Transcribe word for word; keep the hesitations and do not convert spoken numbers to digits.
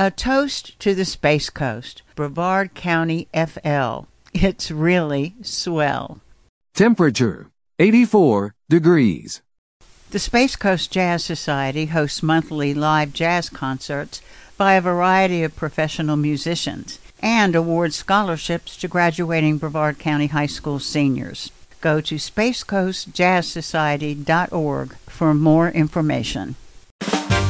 A toast to the Space Coast, Brevard County F L. It's really swell. Temperature, eighty-four degrees. The Space Coast Jazz Society hosts monthly live jazz concerts by a variety of professional musicians and awards scholarships to graduating Brevard County High School seniors. Go to space coast jazz society dot org for more information.